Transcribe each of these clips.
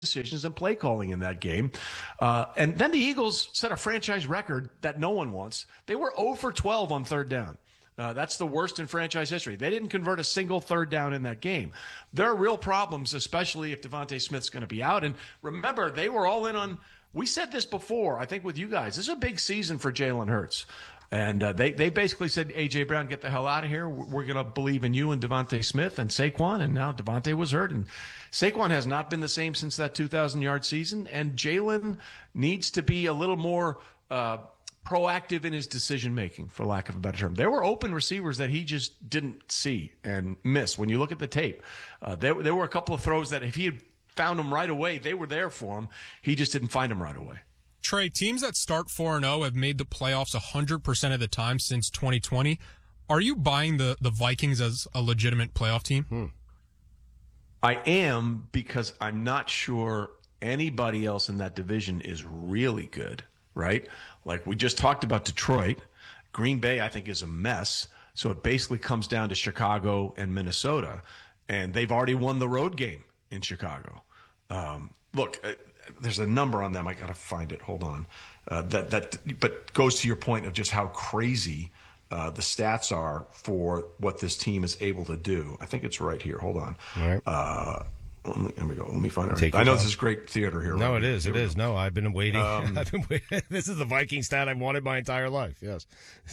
decisions and play calling in that game. And then the Eagles set a franchise record that no one wants. They were 0 for 12 on third down. That's the worst in franchise history. They didn't convert a single third down in that game. There are real problems, especially if Devontae Smith's going to be out. And remember, they were all in on – we said this before, I think with you guys. This is a big season for Jalen Hurts. And they basically said, A.J. Brown, get the hell out of here. We're going to believe in you and Devontae Smith and Saquon. And now Devontae was hurt. And Saquon has not been the same since that 2,000-yard season. And Jalen needs to be a little more proactive in his decision-making, for lack of a better term. There were open receivers that he just didn't see and miss. When you look at the tape, there were a couple of throws that if he had found them right away, they were there for him. He just didn't find them right away. Trey, teams that start 4-0 have made the playoffs 100% of the time since 2020. Are you buying the Vikings as a legitimate playoff team? I am, because I'm not sure anybody else in that division is really good, right? Like we just talked about Detroit. Green Bay, I think, is a mess. So it basically comes down to Chicago and Minnesota. And they've already won the road game in Chicago. Look, there's a number on them. I got to find it. Hold on. But goes to your point of just how crazy the stats are for what this team is able to do. I think it's right here. Hold on. All right. Let me go. Let me find it. I know this is great theater here. No, right? It is. It is. No, I've been waiting. I've been waiting. This is the Viking stat I've wanted my entire life. Yes.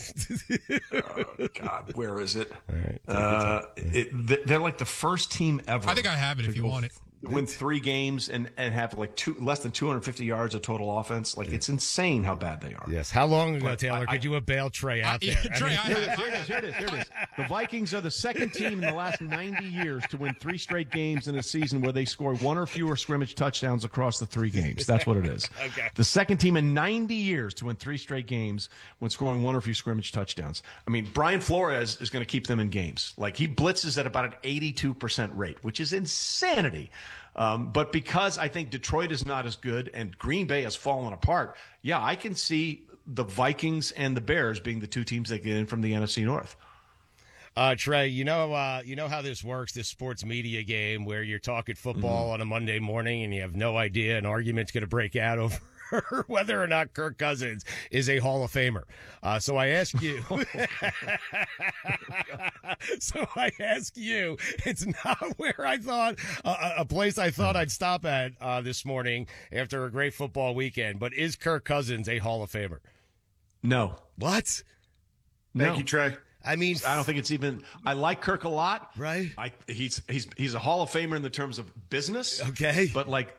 God, where is it? All right. They're like the first team ever. I think I have it if you want it. Win 3 games and have like less than 250 yards of total offense. Like, it's insane how bad they are. Yes. How long ago, Taylor, could you have bailed Trey out there? Trey, Here it is. The Vikings are the second team in the last 90 years to win 3 straight games in a season where they score 1 or fewer scrimmage touchdowns across the 3 games. That's what it is. Okay. The second team in 90 years to win 3 straight games when scoring 1 or few scrimmage touchdowns. I mean, Brian Flores is going to keep them in games. Like, he blitzes at about an 82% rate, which is insanity. But because I think Detroit is not as good and Green Bay has fallen apart, yeah, I can see the Vikings and the Bears being the 2 teams that get in from the NFC North. Trey, you know how this works, this sports media game where you're talking football on a Monday morning and you have no idea an argument's going to break out over whether or not Kirk Cousins is a Hall of Famer. So I ask you, it's not where I thought, a place I thought I'd stop at this morning after a great football weekend, but is Kirk Cousins a Hall of Famer? No. What? Thank you, Trey. I mean, I don't think it's even. I like Kirk a lot. Right. He's a Hall of Famer in the terms of business. Okay. But like,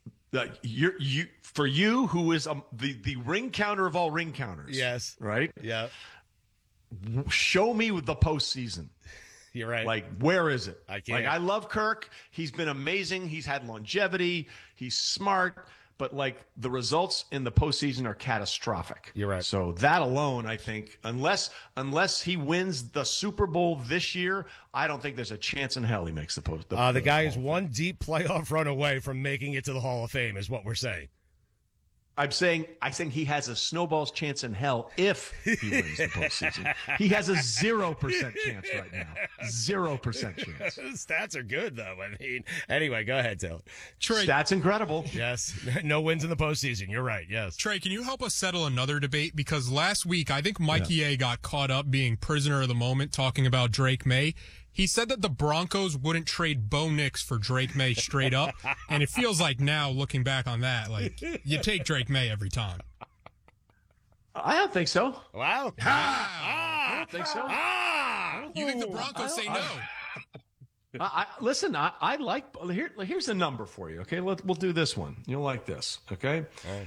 for you who is the ring counter of all ring counters. Yes. Right. Yeah. Show me with the postseason. You're right. Like, where is it? I can't. Like, I love Kirk. He's been amazing. He's had longevity. He's smart. But, like, the results in the postseason are catastrophic. You're right. So that alone, I think, unless he wins the Super Bowl this year, I don't think there's a chance in hell he makes the post. The guy is one deep playoff run away from making it to the Hall of Fame, is what we're saying. I think he has a snowball's chance in hell if he wins the postseason. He has a 0% chance right now. 0% chance. Stats are good, though. I mean, anyway, go ahead, Taylor. Trey, Stats incredible. Yes. No wins in the postseason. You're right. Yes. Trey, can you help us settle another debate? Because last week, I think Mikey A got caught up being prisoner of the moment talking about Drake May. He said that the Broncos wouldn't trade Bo Nix for Drake May straight up. And it feels like now, looking back on that, like, you take Drake May every time. I don't think so. Wow. I don't think so. You think the Broncos say no? Listen, I like here's a number for you. Okay, we'll do this one. You'll like this. Okay,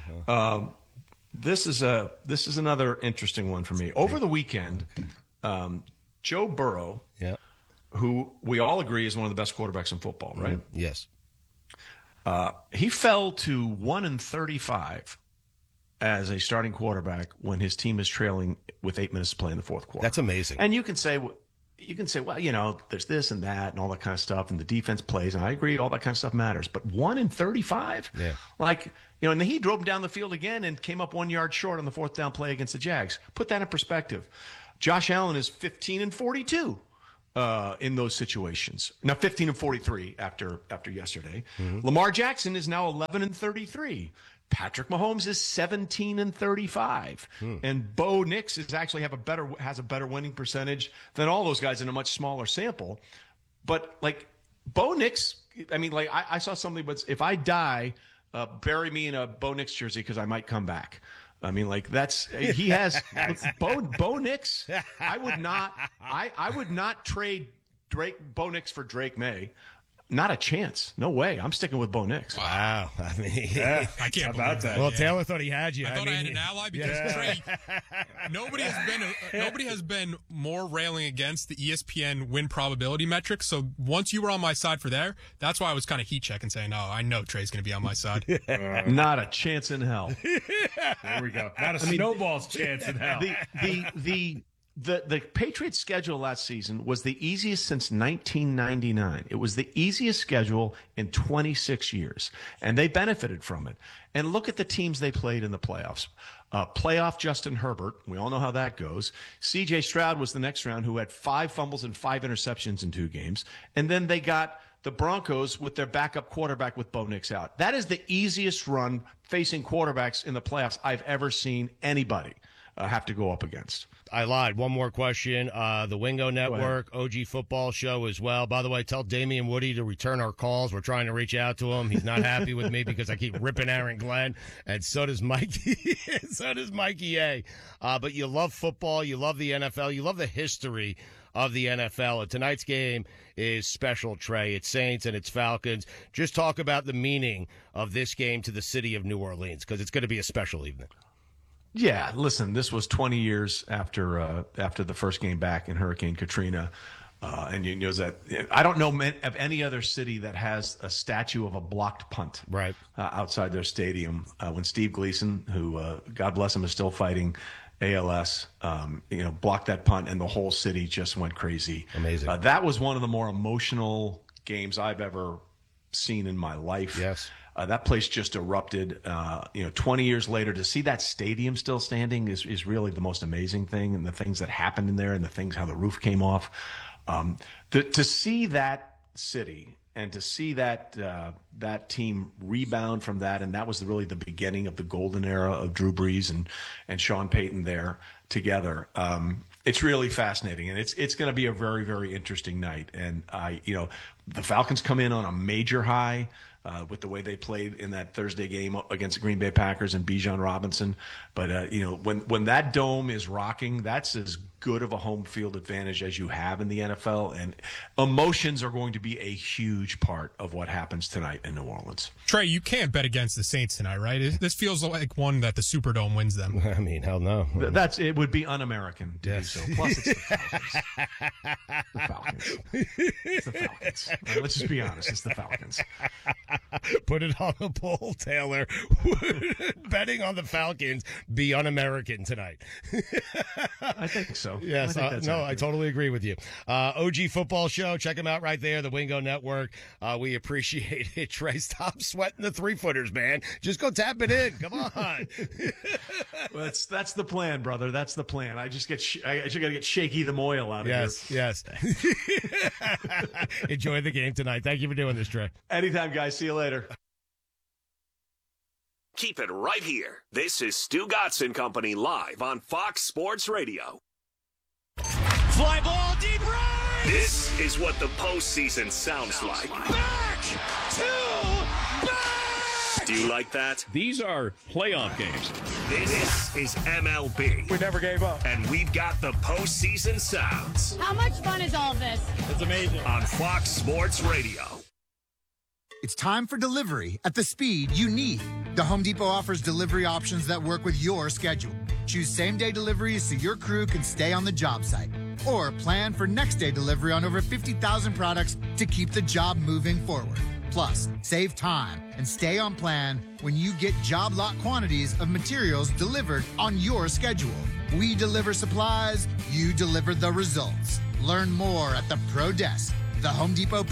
this is another interesting one for me. Over the weekend, Joe Burrow, who we all agree is one of the best quarterbacks in football, right? Yes. He fell to 1-35 as a starting quarterback when his team is trailing with 8 minutes to play in the fourth quarter. That's amazing. And you can say, well, there's this and that and all that kind of stuff, and the defense plays, and I agree, all that kind of stuff matters. But 1-35, and he drove him down the field again and came up 1 yard short on the 4th down play against the Jags. Put that in perspective. Josh Allen is 15-42 in those situations. Now 15-43 after yesterday. Lamar Jackson is now 11-33. Patrick Mahomes is 17-35, and Bo Nix is actually has a better winning percentage than all those guys in a much smaller sample. But like Bo Nix, I mean, like I saw something, but if I die, bury me in a Bo Nix jersey because I might come back. I mean, like he has Bo Nix. I would not trade Bo Nix for Drake May. Not a chance. No way. I'm sticking with Bo Nix. Wow. I mean, I can't about believe that. Well, Taylor thought he had you. I thought I had an ally because Trey, nobody has been more railing against the ESPN win probability metrics. So once you were on my side for there, that's why I was kind of heat checking, saying, "Oh, I know Trey's going to be on my side." Not a chance in hell. There we go. Not a snowball's chance in hell. The Patriots' schedule last season was the easiest since 1999. It was the easiest schedule in 26 years, and they benefited from it. And look at the teams they played in the playoffs. Playoff Justin Herbert, we all know how that goes. C.J. Stroud was the next round, who had 5 fumbles and 5 interceptions in 2 games. And then they got the Broncos with their backup quarterback with Bo Nix out. That is the easiest run facing quarterbacks in the playoffs I've ever seen anybody have to go up against. I lied. One more question. The Wingo Network, OG Football Show as well. By the way, tell Damian Woody to return our calls. We're trying to reach out to him. He's not happy with me because I keep ripping Aaron Glenn, and so does Mikey. So does Mikey A. But you love football. You love the NFL. You love the history of the NFL. And tonight's game is special, Trey. It's Saints and it's Falcons. Just talk about the meaning of this game to the city of New Orleans, because it's going to be a special evening. Yeah, listen, this was 20 years after the first game back in Hurricane Katrina. And you know that I don't know of any other city that has a statue of a blocked punt right outside their stadium. When Steve Gleason, who God bless him, is still fighting ALS, blocked that punt, and the whole city just went crazy. Amazing. That was one of the more emotional games I've ever seen in my life. Yes. That place just erupted. 20 years later, to see that stadium still standing is really the most amazing thing, and the things that happened in there, and the things how the roof came off. To see that city and to see that team rebound from that, and that was really the beginning of the golden era of Drew Brees and Sean Payton there together. It's really fascinating, and it's going to be a very, very interesting night. And the Falcons come in on a major high. With the way they played in that Thursday game against the Green Bay Packers and Bijan Robinson. But, when that dome is rocking, that's as good of a home field advantage as you have in the NFL. And emotions are going to be a huge part of what happens tonight in New Orleans. Trey, you can't bet against the Saints tonight, right? This feels like one that the Superdome wins them. I mean, hell no. It would be un-American to do so. Plus, it's the Falcons. It's the Falcons. Right, let's just be honest. It's the Falcons. Put it on a poll, Taylor. Betting on the Falcons be un-American tonight. I think so. Yes. I totally agree with you. OG Football Show. Check them out right there, the Wingo Network. We appreciate it. Trey, stop sweating the 3-footers, man. Just go tap it in. Come on. Well, that's the plan, brother. That's the plan. I just got to get Shaky the Moyle out of here. Yes. Enjoy the game tonight. Thank you for doing this, Trey. Anytime, guys. See you later. Keep it right here. This is Stu Gotson Company live on Fox Sports Radio. Fly ball deep right. This is what the postseason sounds like. Back to back. Do you like that? These are playoff games. This is MLB. We never gave up. And we've got the postseason sounds. How much fun is all this? It's amazing. On Fox Sports Radio. It's time for delivery at the speed you need. The Home Depot offers delivery options that work with your schedule. Choose same-day deliveries so your crew can stay on the job site. Or plan for next-day delivery on over 50,000 products to keep the job moving forward. Plus, save time and stay on plan when you get job lot quantities of materials delivered on your schedule. We deliver supplies, you deliver the results. Learn more at the Pro Desk, the Home Depot Pro.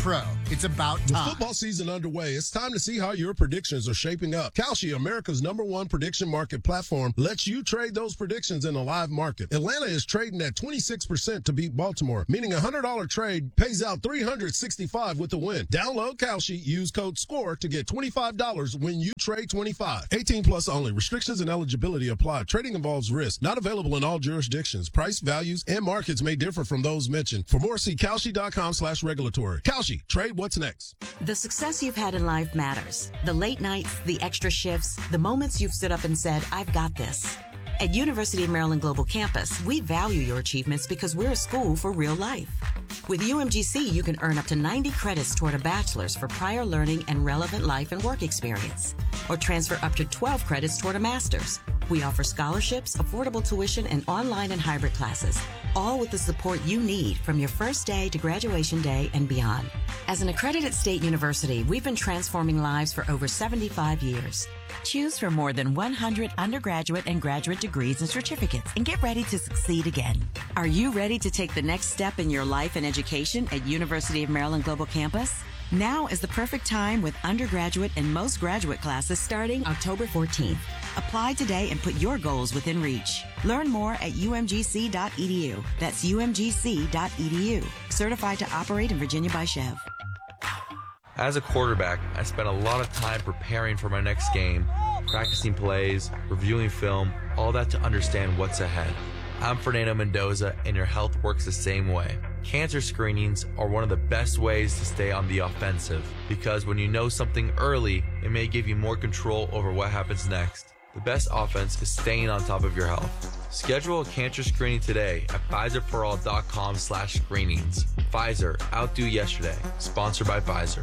It's about With time. football season underway, it's time to see how your predictions are shaping up. Kalshi, America's #1 prediction market platform, lets you trade those predictions in a live market. Atlanta is trading at 26% to beat Baltimore, meaning a $100 trade pays out $365 with the win. Download Kalshi, use code SCORE to get $25 when you trade 25. 18 plus only. Restrictions and eligibility apply. Trading involves risk. Not available in all jurisdictions. Price, values, and markets may differ from those mentioned. For more, see Kalshi.com/regulatory. Kalshi, trade what's next. The success you've had in life matters. The late nights, the extra shifts, the moments you've stood up and said, I've got this. At University of Maryland Global Campus, we value your achievements because we're a school for real life. With UMGC, you can earn up to 90 credits toward a bachelor's for prior learning and relevant life and work experience, or transfer up to 12 credits toward a master's. We offer scholarships, affordable tuition, and online and hybrid classes, all with the support you need from your first day to graduation day and beyond. As an accredited state university, we've been transforming lives for over 75 years. Choose from more than 100 undergraduate and graduate degrees and certificates and get ready to succeed again. Are you ready to take the next step in your life and education at University of Maryland Global Campus? Now is the perfect time with undergraduate and most graduate classes starting October 14th. Apply today and put your goals within reach. Learn more at umgc.edu. That's umgc.edu. Certified to operate in Virginia by Chev. As a quarterback, I spent a lot of time preparing for my next game, practicing plays, reviewing film, all that to understand what's ahead. I'm Fernando Mendoza, and your health works the same way. Cancer screenings are one of the best ways to stay on the offensive, because when you know something early, it may give you more control over what happens next. The best offense is staying on top of your health. Schedule a cancer screening today at Pfizerforall.com/screenings. Pfizer, outdo yesterday. Sponsored by Pfizer.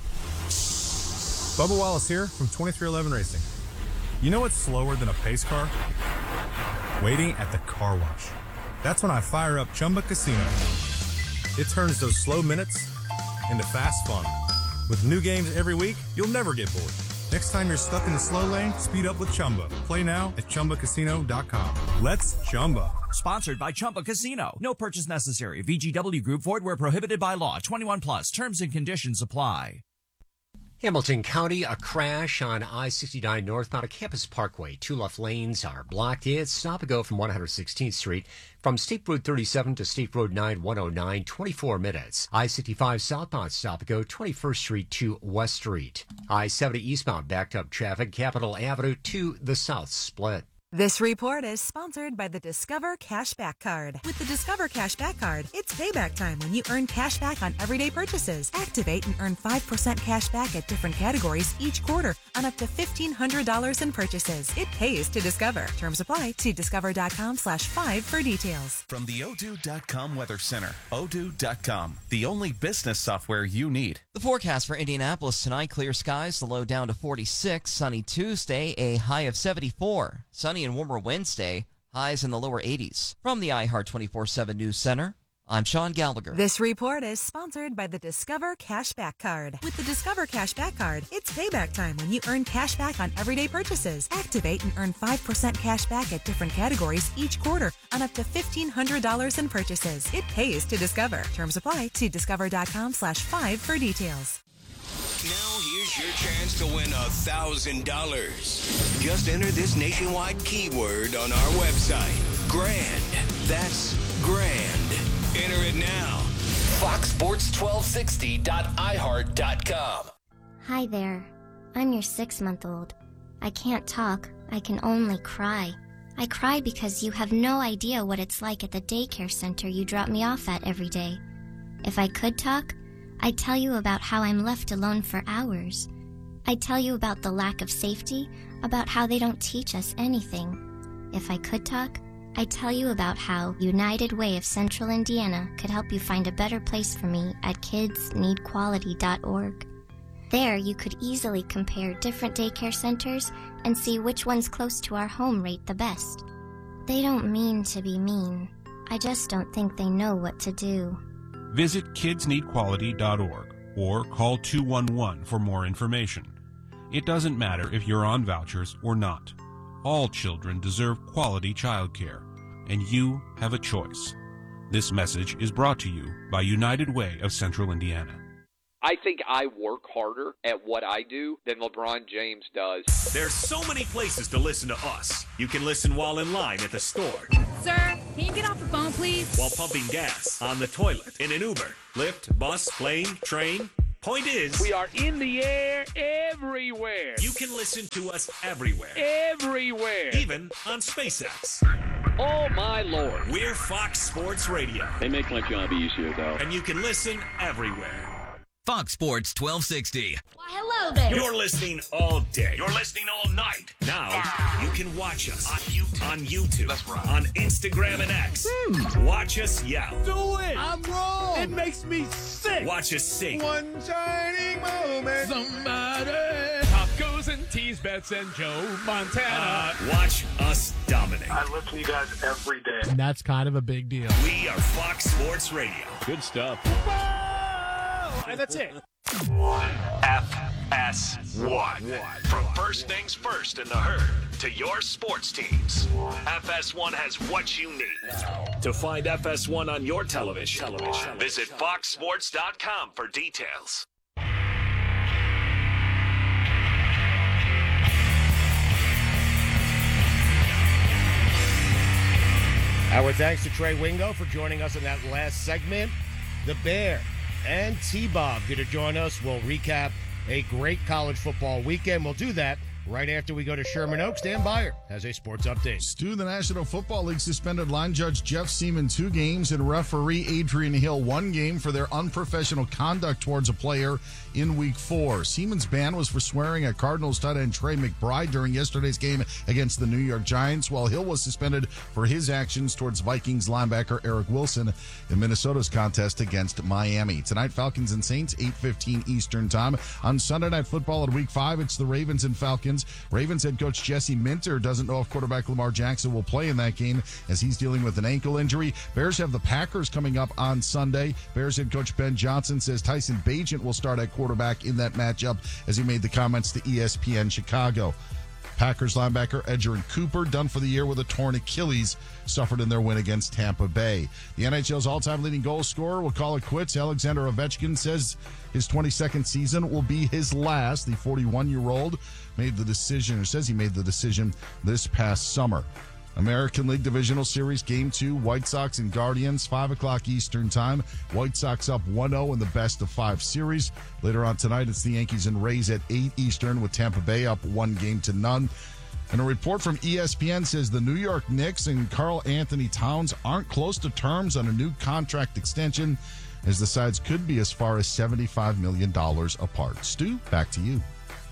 Bubba Wallace here from 2311 Racing. You know what's slower than a pace car? Waiting at the car wash. That's when I fire up Chumba Casino. It turns those slow minutes into fast fun. With new games every week, you'll never get bored. Next time you're stuck in the slow lane, speed up with Chumba. Play now at ChumbaCasino.com. Let's Chumba. Sponsored by Chumba Casino. No purchase necessary. VGW Group. Void where prohibited by law. 21 plus. Terms and conditions apply. Hamilton County, a crash on I-69 northbound at Campus Parkway. Two left lanes are blocked. It's stop and go from 116th Street. From State Road 37 to State Road 9, 109, 24 minutes. I-65 southbound stop and go 21st Street to West Street. I-70 eastbound backed up traffic, Capitol Avenue to the south split. This report is sponsored by the Discover Cashback Card. With the Discover Cashback Card, it's payback time when you earn cash back on everyday purchases. Activate and earn 5% cash back at different categories each quarter on up to $1,500 in purchases. It pays to Discover. Terms apply. See discover.com/5 for details. From the Odoo.com Weather Center, Odoo.com, the only business software you need. The forecast for Indianapolis tonight, clear skies, the low down to 46. Sunny Tuesday, a high of 74. Sunny and warmer Wednesday, highs in the lower 80s. From the iHeart 24/7 News Center, I'm Sean Gallagher. This report is sponsored by the Discover Cashback Card. With the Discover Cashback Card, it's payback time when you earn cash back on everyday purchases. Activate and earn 5% cash back at different categories each quarter on up to $1,500 in purchases. It pays to Discover. Terms apply. See discover.com/5 for details. Now here's your chance to win $1,000. Just enter this nationwide keyword on our website. Grand. That's grand. Enter it now. FoxSports1260.iHeart.com. Hi there. I'm your 6-month-old. I can't talk. I can only cry. I cry because you have no idea what it's like at the daycare center you drop me off at every day. If I could talk, I'd tell you about how I'm left alone for hours. I'd tell you about the lack of safety, about how they don't teach us anything. If I could talk, I'd tell you about how United Way of Central Indiana could help you find a better place for me at kidsneedquality.org. There, you could easily compare different daycare centers and see which ones close to our home rate the best. They don't mean to be mean. I just don't think they know what to do. Visit kidsneedquality.org or call 211 for more information. It doesn't matter if you're on vouchers or not. All children deserve quality childcare, and you have a choice. This message is brought to you by United Way of Central Indiana. I think I work harder at what I do than LeBron James does. There's so many places to listen to us. You can listen while in line at the store, Sir, can you get off the phone, please? while pumping gas, on the toilet, in an Uber, Lyft, bus, plane, train. Point is, We are in the air everywhere. you can listen to us everywhere, Everywhere. even on SpaceX. Oh, my Lord. We're Fox Sports Radio, They make my job easier, though. and you can listen everywhere. Fox Sports 1260. Why, hello there. You're listening all day. You're listening all night. Now, you can watch us on YouTube, on Instagram and X. Watch us yell. Do it. I'm wrong. It makes me sick. Watch us sing. One shining moment. Somebody. Tacos and teas, bets and Joe Montana. Watch us dominate. I listen to you guys every day. And that's kind of a big deal. We are Fox Sports Radio. Good stuff. And that's it. FS1. From first things first in the herd to your sports teams, FS1 has what you need. To find FS1 on your television, visit foxsports.com for details. Our thanks to Trey Wingo for joining us in that last segment. The Bear and T-Bob going to join us. We'll recap a great college football weekend. We'll do that right after we go to Sherman Oaks. Dan Beyer has a sports update. Stu, the National Football League suspended line judge Jeff Seaman 2 games and referee Adrian Hill 1 game for their unprofessional conduct towards a player in Week 4. Seaman's ban was for swearing at Cardinals tight end Trey McBride during yesterday's game against the New York Giants, while Hill was suspended for his actions towards Vikings linebacker Eric Wilson in Minnesota's contest against Miami. Tonight, Falcons and Saints, 8:15 Eastern Time. On Sunday Night Football at Week 5, it's the Ravens and Falcons. Ravens head coach Jesse Minter doesn't know if quarterback Lamar Jackson will play in that game as he's dealing with an ankle injury. Bears have the Packers coming up on Sunday. Bears head coach Ben Johnson says Tyson Bagent will start at quarterback in that matchup as he made the comments to ESPN Chicago. Packers linebacker Edgerrin Cooper, done for the year with a torn Achilles, suffered in their win against Tampa Bay. The NHL's all-time leading goal scorer will call it quits. Alexander Ovechkin says his 22nd season will be his last. The 41-year-old made the decision, or says he made the decision this past summer. American League Divisional Series Game 2, White Sox and Guardians, 5 o'clock Eastern Time. White Sox up 1-0 in the best-of-5 series. Later on tonight, it's the Yankees and Rays at 8 Eastern with Tampa Bay up 1-0. And a report from ESPN says the New York Knicks and Karl Anthony Towns aren't close to terms on a new contract extension, as the sides could be as far as $75 million apart. Stu, back to you.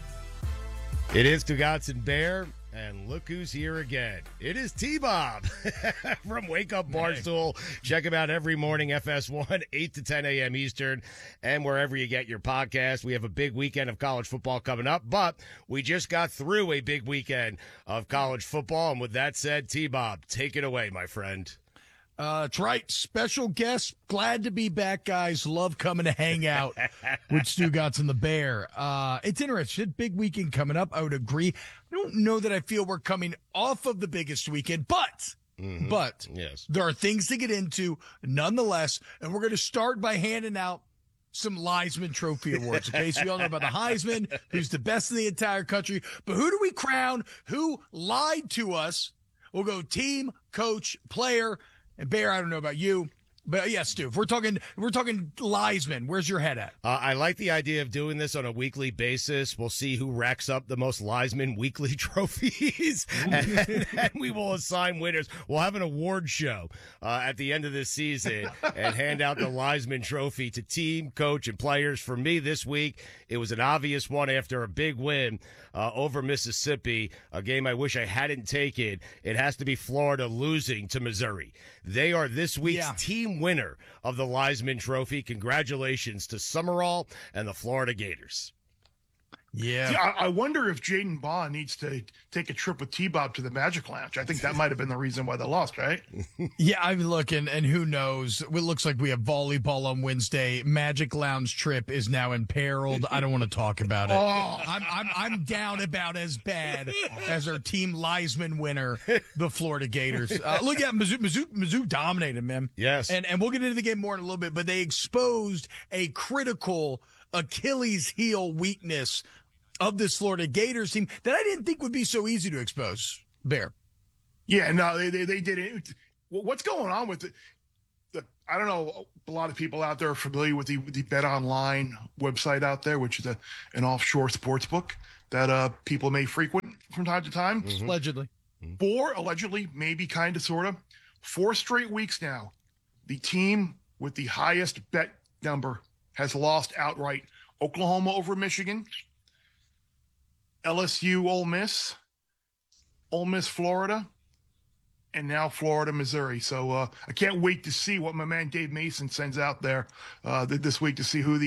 It is Stugotz and Bear, and look who's here again. It is T-Bob from Wake Up Barstool. Check him out every morning, FS1, 8 to 10 a.m. Eastern, and wherever you get your podcast. We have a big weekend of college football coming up, but we just got through a big weekend of college football. And with that said, T-Bob, take it away, my friend. That's right. Special guest. Glad to be back, guys. Love coming to hang out with Stugotz and the Bear. It's interesting. Big weekend coming up. I would agree. I don't know that I feel we're coming off of the biggest weekend, but yes, there are things to get into nonetheless. And we're going to start by handing out some Heisman Trophy awards. Okay, so we all know about the Heisman, who's the best in the entire country. But who do we crown? Who lied to us? We'll go team, coach, player. And Bear, I don't know about you, but yes, Stu, if we're talking Heisman, where's your head at? I like the idea of doing this on a weekly basis. We'll see who racks up the most Heisman weekly trophies, and we will assign winners. We'll have an award show at the end of this season and hand out the Heisman Trophy to team, coach, and players. For me this week, it was an obvious one after a big win over Mississippi, a game I wish I hadn't taken. It has to be Florida losing to Missouri. They are this week's team winner of the Heisman Trophy. Congratulations to Summerall and the Florida Gators. Yeah. See, I wonder if Jaden Baugh needs to take a trip with T-Bob to the Magic Lounge. I think that might have been the reason why they lost, right? Yeah, I mean, look, and who knows? It looks like we have volleyball on Wednesday. Magic Lounge trip is now imperiled. I don't want to talk about it. I'm down about as bad as our team Heisman winner, the Florida Gators. Look at Mizzou dominated, man. Yes. And we'll get into the game more in a little bit, but they exposed a critical Achilles heel weakness of this Florida Gators team that I didn't think would be so easy to expose, Bear. Yeah, no, they did it. What's going on with the I don't know, a lot of people out there are familiar with the Bet Online website out there, which is an offshore sports book that people may frequent from time to time. Mm-hmm. Allegedly. Allegedly, maybe kind of, sort of. 4 straight weeks now, the team with the highest bet number has lost outright. Oklahoma over Michigan, LSU, Ole Miss, Florida, and now Florida, Missouri. So I can't wait to see what my man Dave Mason sends out there this week to see who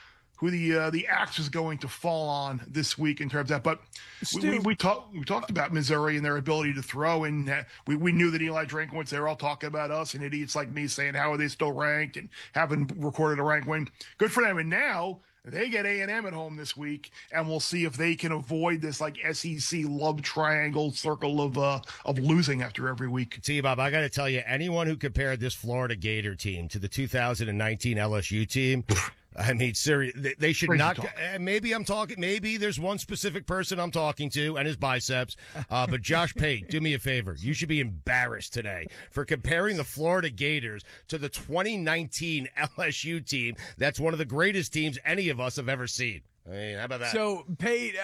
the axe is going to fall on this week in terms of that. But we talked about Missouri and their ability to throw, and we knew that Eli Drinkwitz, they were all talking about us and idiots like me saying, how are they still ranked and haven't recorded a rank win. Good for them. And now they get A&M at home this week, and we'll see if they can avoid this like SEC love triangle circle of losing after every week. T-Bob, I got to tell you, anyone who compared this Florida Gator team to the 2019 LSU team, I mean, seriously, they should not. Maybe there's one specific person I'm talking to and his biceps. But Josh Pate, do me a favor. You should be embarrassed today for comparing the Florida Gators to the 2019 LSU team. That's one of the greatest teams any of us have ever seen. I mean, how about that? So Pate,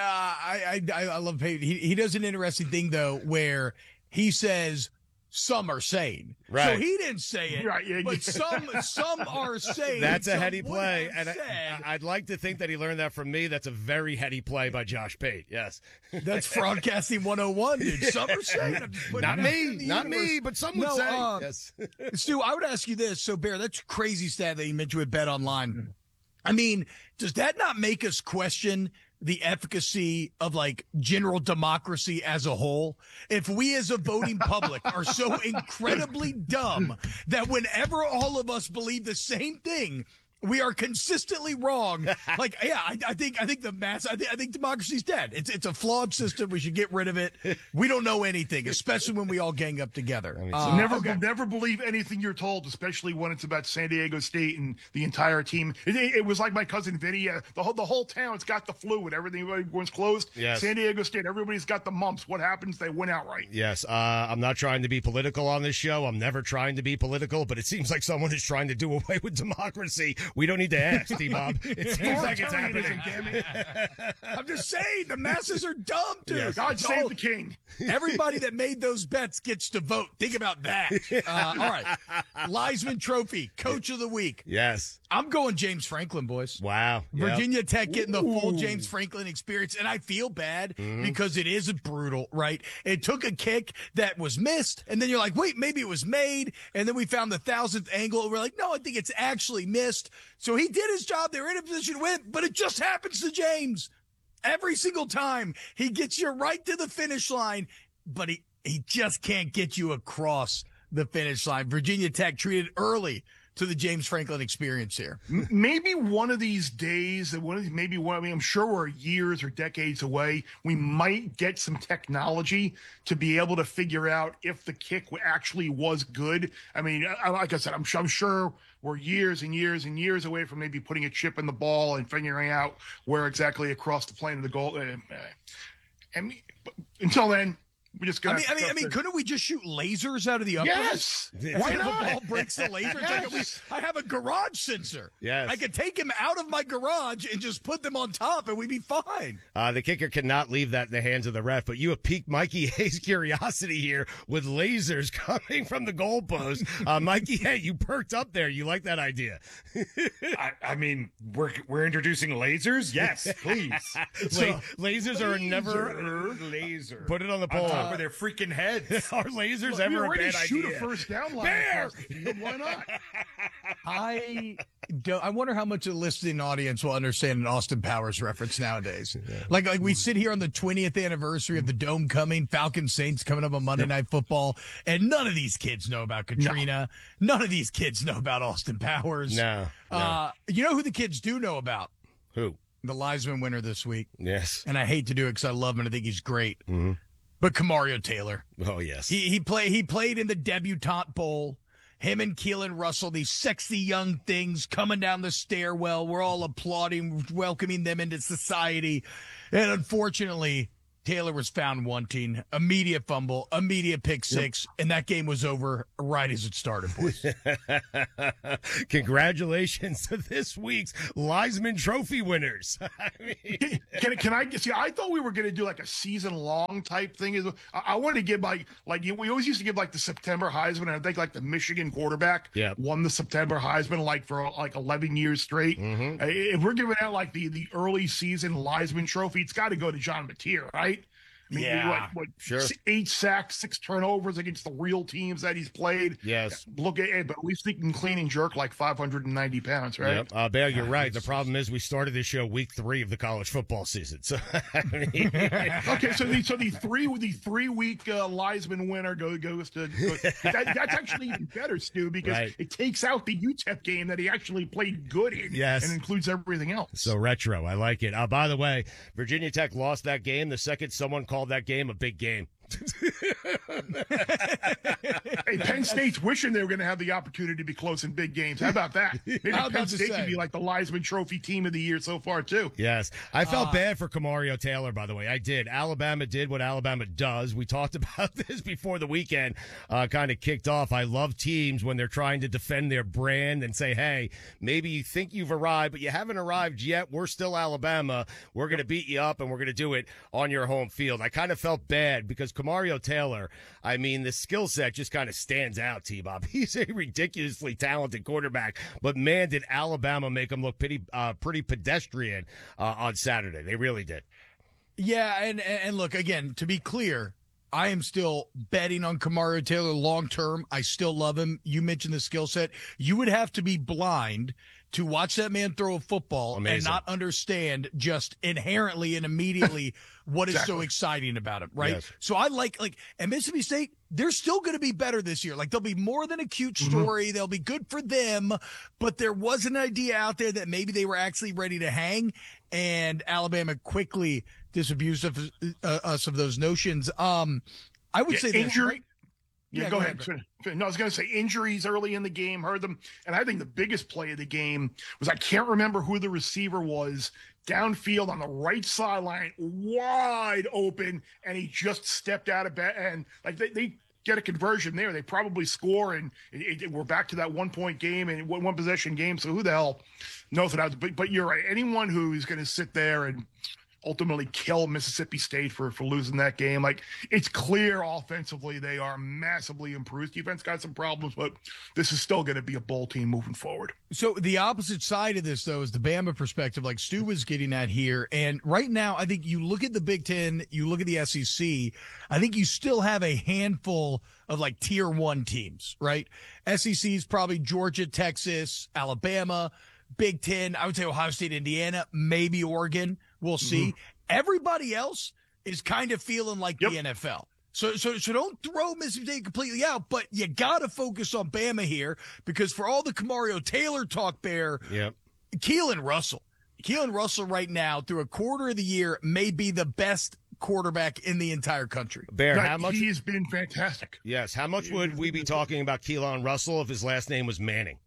I love Pate. He does an interesting thing though, where he says, some are sane. Right. So he didn't say it, right, yeah, but some are sane. That's a heady play, and I'd like to think that he learned that from me. That's a very heady play by Josh Pate. Yes. That's Fraudcasting 101, dude. Some are sane. Not me, but some would say. Yes. Stu, I would ask you this. So, Bear, that's a crazy stat that you mentioned with Bet Online. I mean, does that not make us question the efficacy of like general democracy as a whole? If we as a voting public are so incredibly dumb that whenever all of us believe the same thing, we are consistently wrong. Like, yeah, I think democracy's dead. It's a flawed system. We should get rid of it. We don't know anything, especially when we all gang up together. Never believe anything you're told, especially when it's about San Diego State and the entire team. It was like my cousin Vinny. The whole town's got the flu and everyone's closed. Yes. San Diego State, everybody's got the mumps. What happens? They win outright. Yes. I'm not trying to be political on this show. I'm never trying to be political, but it seems like someone is trying to do away with democracy. We don't need to ask, T-Bob. It seems like it's happening. I'm just saying, the masses are dumb, dude. Yes. God save the king. Everybody that made those bets gets to vote. Think about that. All right. Leisman Trophy, Coach of the Week. Yes. I'm going James Franklin, boys. Wow. Virginia Tech getting the full James Franklin experience. And I feel bad because it is brutal, right? It took a kick that was missed, and then you're like, wait, maybe it was made. And then we found the 1,000th angle, and we're like, no, I think it's actually missed. So he did his job. They were in a position to win, but it just happens to James. Every single time he gets you right to the finish line, but he just can't get you across the finish line. Virginia Tech treated early to the James Franklin experience here. Maybe one of these days, I'm sure we're years or decades away, we might get some technology to be able to figure out if the kick actually was good. I mean, like I said, I'm sure we're years and years and years away from maybe putting a chip in the ball and figuring out where exactly across the plane of the goal. Until then, we just got. I mean, couldn't we just shoot lasers out of the uprights? Yes. Why not? The ball breaks the laser. Yes. I have a garage sensor. Yes. I could take him out of my garage and just put them on top, and we'd be fine. The kicker cannot leave that in the hands of the ref. But you have piqued Mikey Hayes' curiosity here with lasers coming from the goalpost. Mikey, hey, you perked up there. You like that idea? I mean, we're introducing lasers. Yes, please. Lasers are never laser. Put it on the poll. On top of their freaking heads. Are lasers ever a bad shoot idea? A first down line. Bear! Why not? I wonder how much of the listening audience will understand an Austin Powers reference nowadays. Yeah. Like we sit here on the 20th anniversary of the Dome coming, Falcons Saints coming up on Monday Night Football, and none of these kids know about Katrina. No. None of these kids know about Austin Powers. No. You know who the kids do know about? Who? The Leisman winner this week. Yes. And I hate to do it because I love him and I think he's great. Mm-hmm. But Kamario Taylor. Oh, yes. He played in the Debutante Bowl. him and Keelan Russell, these sexy young things coming down the stairwell. We're all applauding, welcoming them into society. And unfortunately, Taylor was found wanting, immediate fumble, immediate pick six, and that game was over right as it started, boys. Congratulations to this week's Leisman Trophy winners. I mean, can I see? I thought we were going to do like a season long type thing. I wanted to give like we always used to give like the September Heisman, and I think like the Michigan quarterback won the September Heisman like for like 11 years straight. If we're giving out like the early season Leisman Trophy, it's got to go to John Mateer, right? I mean, sure. 8 sacks, 6 turnovers against the real teams that he's played. Yes. Look at it, but at least he can clean and jerk like 590 pounds, right? Yep. Bear, you're right. The problem is we started this show week 3 of the college football season. So, I mean, okay, so the 3-week Leisman winner goes to that's actually even better, Stu, because it takes out the UTEP game that he actually played good in, and includes everything else. So retro, I like it. By the way, Virginia Tech lost that game the second someone called that game a big game. Hey, Penn State's wishing they were going to have the opportunity to be close in big games. How about that? Maybe Penn State could be like the Leisman Trophy team of the year so far, too. Yes. I felt bad for Camario Taylor, by the way. I did. Alabama did what Alabama does. We talked about this before the weekend kind of kicked off. I love teams when they're trying to defend their brand and say, hey, maybe you think you've arrived, but you haven't arrived yet. We're still Alabama. We're going to beat you up, and we're going to do it on your home field. I kind of felt bad because Camario Taylor, I mean, the skill set just kind of stands out, T-Bob. He's a ridiculously talented quarterback, but man, did Alabama make him look pretty pedestrian on Saturday. They really did. Yeah, and look, again, to be clear, I am still betting on Camario Taylor long term. I still love him. You mentioned the skill set. You would have to be blind to watch that man throw a football and not understand just inherently and immediately what is so exciting about him, right? Yes. So I like at Mississippi State, they're still going to be better this year. Like, they'll be more than a cute story. They'll be good for them, but there was an idea out there that maybe they were actually ready to hang, and Alabama quickly disabused us of those notions. I would say injury. Right? Yeah, go ahead. No, I was going to say injuries early in the game hurt them. And I think the biggest play of the game was, I can't remember who the receiver was, downfield on the right sideline, wide open, and he just stepped out of bed. And like they get a conversion there, they probably score, and we're back to that 1-point game and one possession game. So who the hell knows what happens? But you're right. Anyone who's going to sit there and ultimately kill Mississippi State for losing that game. Like, it's clear offensively they are massively improved. Defense got some problems, but this is still going to be a bowl team moving forward. So the opposite side of this, though, is the Bama perspective, like Stu was getting at here. And right now, I think you look at the Big Ten, you look at the SEC, I think you still have a handful of like tier 1 teams, right? SEC is probably Georgia, Texas, Alabama. Big Ten, I would say Ohio State, Indiana, maybe Oregon. We'll see. Everybody else is kind of feeling like the NFL. So don't throw Mississippi State completely out, but you got to focus on Bama here, because for all the Camario Taylor talk, Bear, Keelan Russell right now, through a quarter of the year, may be the best quarterback in the entire country. Bear, how much? He's been fantastic. Yes. How much would we be talking about Keelan Russell if his last name was Manning?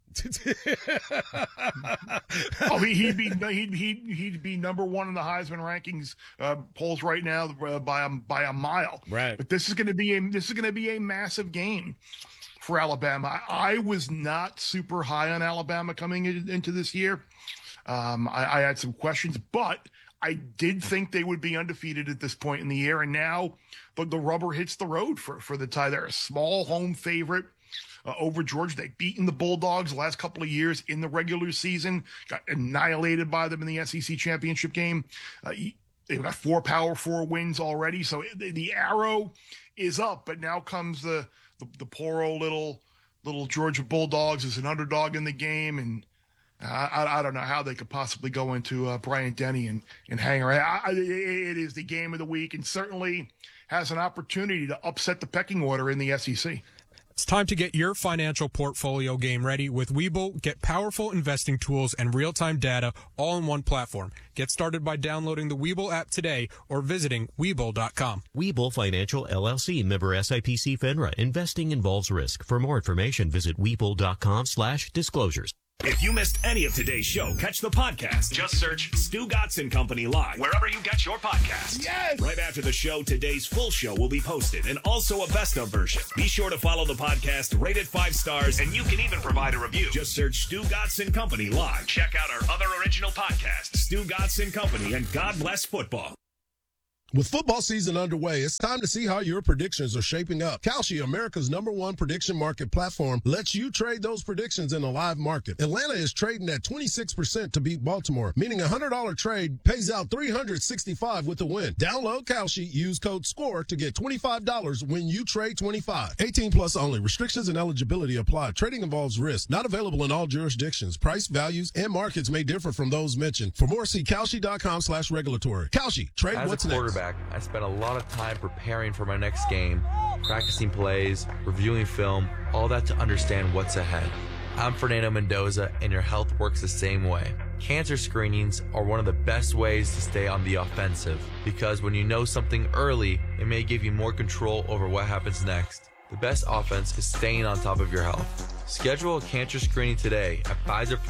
He'd be number 1 in the Heisman rankings polls right now by a mile. Right. But this is going to be a massive game for Alabama. I was not super high on Alabama coming into this year. I had some questions, but I did think they would be undefeated at this point in the year, and now the rubber hits the road for the tie. They're a small home favorite over Georgia. They've beaten the Bulldogs the last couple of years in the regular season, got annihilated by them in the SEC championship game. They've got 4 Power 4 wins already, so the arrow is up. But now comes the poor old little Georgia Bulldogs as an underdog in the game, and I don't know how they could possibly go into Bryant Denny and hang around. It is the game of the week, and certainly has an opportunity to upset the pecking order in the SEC. It's time to get your financial portfolio game ready with Webull. Get powerful investing tools and real-time data all in one platform. Get started by downloading the Webull app today or visiting Webull.com. Webull Financial LLC, member SIPC FINRA. Investing involves risk. For more information, visit Webull.com/disclosures. If you missed any of today's show, catch the podcast. Just search Stu Gotson Company Live wherever you get your podcasts. Yes! Right after the show, today's full show will be posted and also a best of version. Be sure to follow the podcast, rate it 5 stars, and you can even provide a review. Just search Stu Gotson Company Live. Check out our other original podcasts, Stu Gotson Company and God Bless Football. With football season underway, it's time to see how your predictions are shaping up. Kalshi, America's #1 prediction market platform, lets you trade those predictions in a live market. Atlanta is trading at 26% to beat Baltimore, meaning a $100 trade pays out $365 with the win. Download Kalshi, use code SCORE to get $25 when you trade 25. 18 plus only. Restrictions and eligibility apply. Trading involves risk. Not available in all jurisdictions. Price, values, and markets may differ from those mentioned. For more, see Kalshi.com/regulatory. Kalshi, trade what's next. I spent a lot of time preparing for my next game, practicing plays, reviewing film, all that to understand what's ahead. I'm Fernando Mendoza, and your health works the same way. Cancer screenings are one of the best ways to stay on the offensive, because when you know something early, it may give you more control over what happens next. The best offense is staying on top of your health. Schedule a cancer screening today at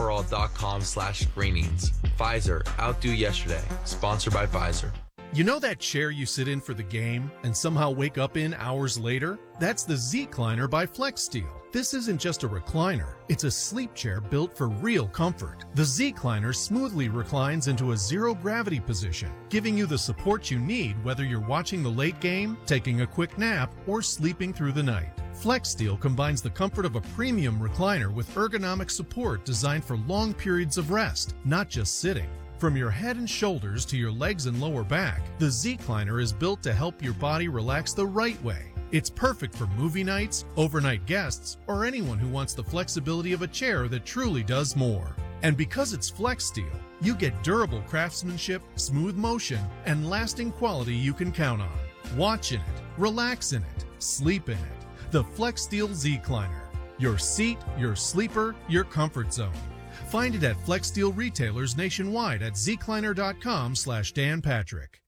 Pfizerforall.com/screenings. Pfizer, outdo yesterday. Sponsored by Pfizer. You know that chair you sit in for the game and somehow wake up in hours later? That's the Z-Cliner by FlexSteel. This isn't just a recliner, it's a sleep chair built for real comfort. The Z-Cliner smoothly reclines into a zero-gravity position, giving you the support you need whether you're watching the late game, taking a quick nap, or sleeping through the night. FlexSteel combines the comfort of a premium recliner with ergonomic support designed for long periods of rest, not just sitting. From your head and shoulders to your legs and lower back, the Z-Cliner is built to help your body relax the right way. It's perfect for movie nights, overnight guests, or anyone who wants the flexibility of a chair that truly does more. And because it's FlexSteel, you get durable craftsmanship, smooth motion, and lasting quality you can count on. Watch in it, relax in it, sleep in it. The FlexSteel Z-Cliner. Your seat, your sleeper, your comfort zone. Find it at FlexSteel retailers nationwide at zcliner.com/Dan Patrick.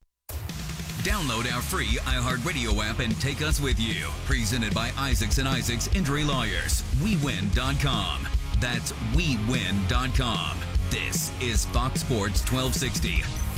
Download our free iHeartRadio app and take us with you. Presented by Isaacs and Isaacs Injury Lawyers. WeWin.com. That's WeWin.com. This is Fox Sports 1260.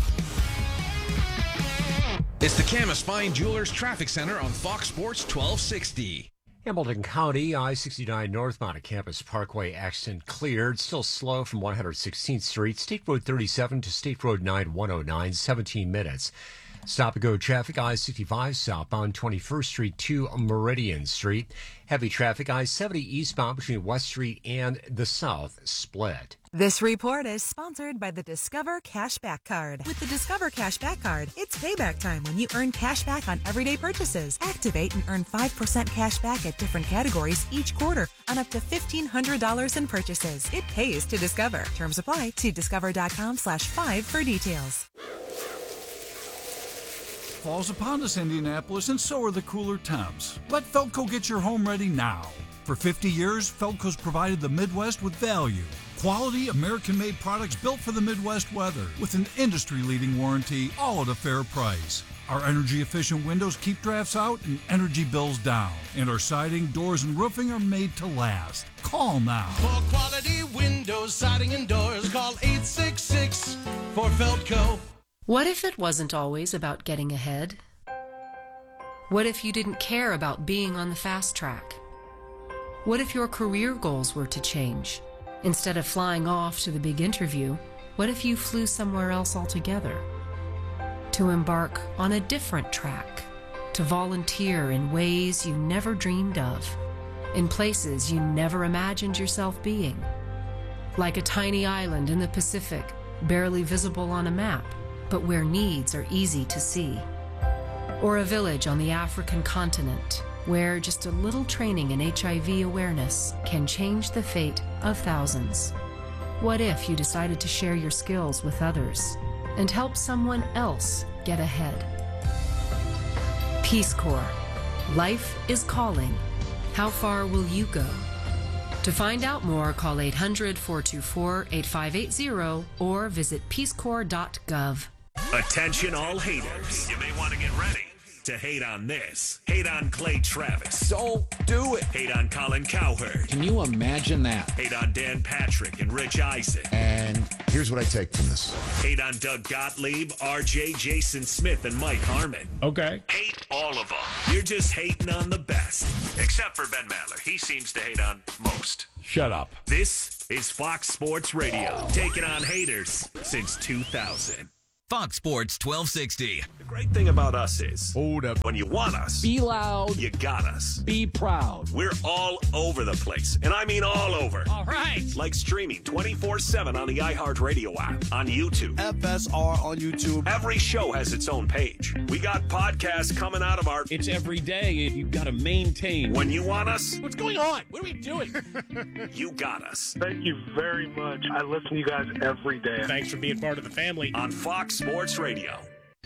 It's the Camas Fine Jewelers Traffic Center on Fox Sports 1260. Hamilton County, I-69 northbound at Campus Parkway, accident cleared. Still slow from 116th Street, State Road 37 to State Road 9, 109, 17 minutes. Stop-and-go traffic, I-65 southbound 21st Street to Meridian Street. Heavy traffic, I-70 eastbound between West Street and the South split. This report is sponsored by the Discover Cashback Card. With the Discover Cashback Card, it's payback time when you earn cash back on everyday purchases. Activate and earn 5% cash back at different categories each quarter on up to $1,500 in purchases. It pays to Discover. Terms apply. See discover.com/5 for details. Fall's upon us, Indianapolis, and so are the cooler temps. Let Felco get your home ready now. For 50 years, Felco's provided the Midwest with value. Quality, American-made products built for the Midwest weather with an industry-leading warranty, all at a fair price. Our energy-efficient windows keep drafts out and energy bills down. And our siding, doors, and roofing are made to last. Call now. For quality windows, siding, and doors, call 866 for Felco. What if it wasn't always about getting ahead? What if you didn't care about being on the fast track? What if your career goals were to change? Instead of flying off to the big interview, what if you flew somewhere else altogether? To embark on a different track, to volunteer in ways you never dreamed of, in places you never imagined yourself being. Like a tiny island in the Pacific, barely visible on a map, but where needs are easy to see. Or a village on the African continent, where just a little training in HIV awareness can change the fate of thousands. What if you decided to share your skills with others and help someone else get ahead? Peace Corps. Life is calling. How far will you go? To find out more, call 800-424-8580 or visit peacecorps.gov. Attention all haters. You may want to get ready to hate on this. Hate on Clay Travis. Don't do it. Hate on Colin Cowherd. Can you imagine that? Hate on Dan Patrick and Rich Eisen. And here's what I take from this. Hate on Doug Gottlieb, RJ, Jason Smith, and Mike Harmon. Okay. Hate all of them. You're just hating on the best. Except for Ben Maller. He seems to hate on most. Shut up. This is Fox Sports Radio. Taking on haters since 2000. Fox Sports 1260. The great thing about us is, hold up. When you want us, Be loud. you got us. Be proud. We're all over the place, and I mean all over. All right. Like streaming 24/7 on the iHeartRadio app, on YouTube. FSR on YouTube. Every show has its own page. We got podcasts coming out of our... It's every day. You've got to maintain. When you want us, What's going on? What are we doing? you got us. Thank you very much. I listen to you guys every day. Thanks for being part of the family. On Fox Sports Radio.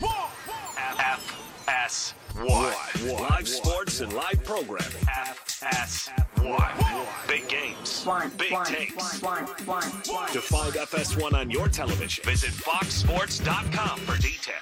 FS1. Live sports and live programming. FS1. Big games. Big takes. To find FS1 on your television, visit foxsports.com for details.